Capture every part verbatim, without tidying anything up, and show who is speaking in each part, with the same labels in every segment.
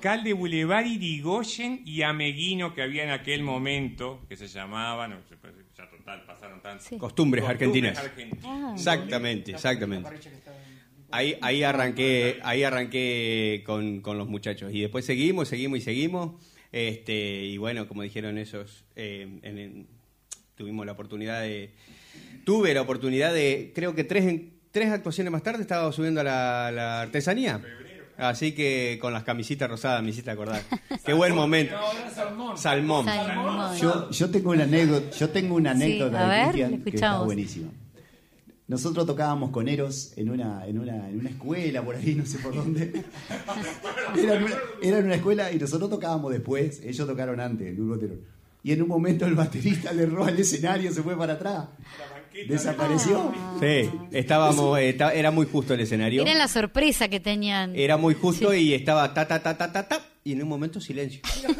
Speaker 1: local de Boulevard Irigoyen y Ameguino que había en aquel momento, que se llamaba, no, ya total, pasaron tantos.
Speaker 2: Sí.
Speaker 3: Costumbres, Costumbres argentinas.
Speaker 1: argentinas.
Speaker 2: Ah.
Speaker 3: Exactamente, exactamente. Ahí, ahí arranqué, ahí arranqué con, con los muchachos. Y después seguimos, seguimos y seguimos. Este, y bueno, como dijeron ellos, eh, en, en, tuvimos la oportunidad de... Tuve la oportunidad de, creo que tres, tres actuaciones más tarde estaba subiendo a la, la artesanía. Así que con las camisitas rosadas me hiciste acordar. Qué buen momento. Salmón. Salmón.
Speaker 2: Salmón.
Speaker 4: Yo, yo tengo una anécdota, yo tengo una anécdota
Speaker 2: Sí, a
Speaker 4: de
Speaker 2: ver,
Speaker 4: Cristian
Speaker 2: le
Speaker 4: que está
Speaker 2: escuchamos.
Speaker 4: buenísima. Nosotros tocábamos con Eros en una, en una, en una escuela por ahí, no sé por dónde. Era en una, era en una escuela y nosotros tocábamos después, ellos tocaron antes, el grupo Terror. Y en un momento el baterista le erró al escenario, se fue para atrás. Desapareció.
Speaker 3: Sí, estábamos, eh, ta- era muy justo el escenario.
Speaker 2: Era la sorpresa que tenían.
Speaker 3: Era muy justo
Speaker 2: Sí.
Speaker 3: y estaba ta ta ta ta ta ta y en un momento silencio.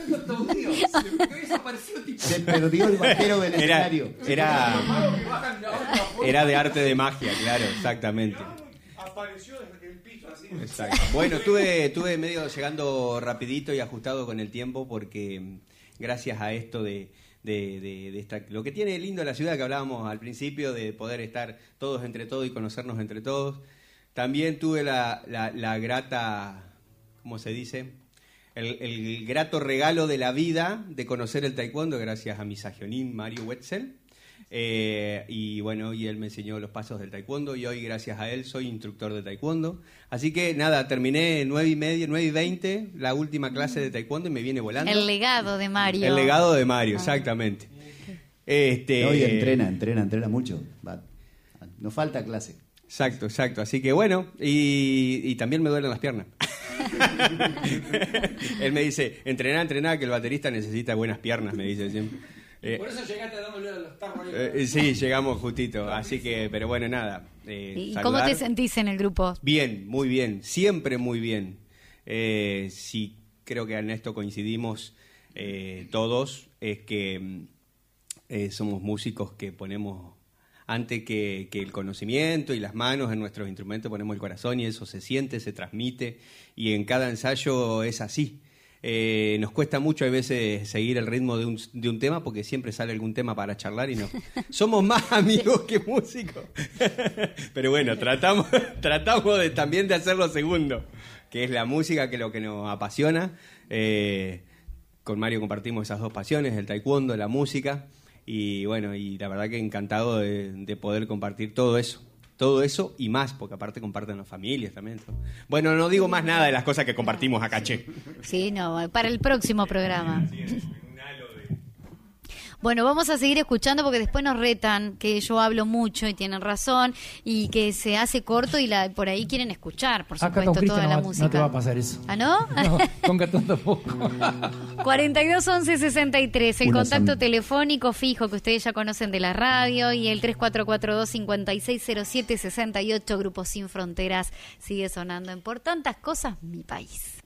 Speaker 4: Se perdió el batero del
Speaker 3: Era,
Speaker 4: escenario.
Speaker 3: era, era de arte de magia, claro, exactamente.
Speaker 1: Apareció desde el piso así.
Speaker 3: Exacto. Bueno, tuve, tuve medio llegando rapidito y ajustado con el tiempo porque gracias a esto de, de, de, de esta, lo que tiene lindo la ciudad que hablábamos al principio, de poder estar todos entre todos y conocernos entre todos, también tuve la, la, la grata, ¿cómo se dice? El, el grato regalo de la vida de conocer el taekwondo gracias a mi sagionín Mario Wetzel. Eh, y bueno, y él me enseñó los pasos del taekwondo y hoy gracias a él soy instructor de taekwondo. Así que nada, terminé nueve y media, nueve y veinte, la última clase de taekwondo y me viene volando.
Speaker 2: El legado de Mario.
Speaker 3: El legado de Mario, exactamente. Este,
Speaker 4: Hoy entrena, entrena, entrena mucho. Va. Nos falta clase.
Speaker 3: Exacto, exacto. Así que bueno, y, y también me duelen las piernas. Él me dice, entrená, entrená, que el baterista necesita buenas piernas, me dice siempre. Eh,
Speaker 5: Por eso llegaste dándole a los tarros.
Speaker 3: eh, sí, llegamos justito, así que, pero bueno, nada. Eh,
Speaker 2: ¿Y
Speaker 3: saludar.
Speaker 2: cómo te sentís en el grupo?
Speaker 3: Bien, muy bien, siempre muy bien. Eh, sí, creo que en esto coincidimos eh, todos, es que eh, somos músicos que ponemos, antes que, que el conocimiento y las manos en nuestros instrumentos, ponemos el corazón y eso se siente, se transmite, y en cada ensayo es así. Eh, nos cuesta mucho a veces seguir el ritmo de un, de un tema porque siempre sale algún tema para charlar y no. Somos más amigos que músicos. Pero bueno, tratamos, tratamos de, también de hacer lo segundo, que es la música, que es lo que nos apasiona. Eh, con Mario compartimos esas dos pasiones, el taekwondo, la música. Y bueno, y la verdad que encantado de, de poder compartir todo eso. Todo eso y más, porque aparte comparten las familias también. Bueno, no digo más nada de las cosas que compartimos acá, che.
Speaker 2: Sí, no, para el próximo programa. Bueno, vamos a seguir escuchando porque después nos retan que yo hablo mucho y tienen razón y que se hace corto y la, por ahí quieren escuchar, por
Speaker 5: Acá
Speaker 2: supuesto,
Speaker 5: con
Speaker 2: toda
Speaker 5: Cristian
Speaker 2: la
Speaker 5: no, va-
Speaker 2: música.
Speaker 5: no te va a pasar eso.
Speaker 2: ¿Ah, no?
Speaker 5: No, con Catón tampoco.
Speaker 2: cuarenta y dos once sesenta y tres, el
Speaker 4: Una
Speaker 2: contacto
Speaker 4: son-
Speaker 2: telefónico fijo que ustedes ya conocen de la radio y el tres cuatro cuatro dos, cinco seis cero siete, seis ocho, Grupo Sin Fronteras sigue sonando en Por Tantas Cosas, Mi País.